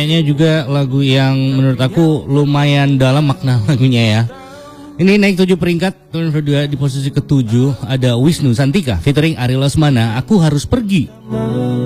kayaknya juga lagu yang menurut aku lumayan dalam makna lagunya ya. Ini naik 7 peringkat, turun kedua di posisi ke-7 ada Wisnu Santika featuring Ari Lesmana, Aku Harus Pergi.